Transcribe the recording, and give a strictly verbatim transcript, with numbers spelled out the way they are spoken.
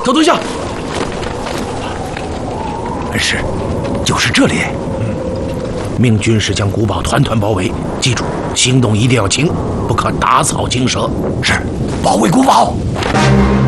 走，蹲下。 是，就是这里。嗯，命军士将古堡团团包围，记住，行动一定要轻，不可打草惊蛇。 是，保卫古堡。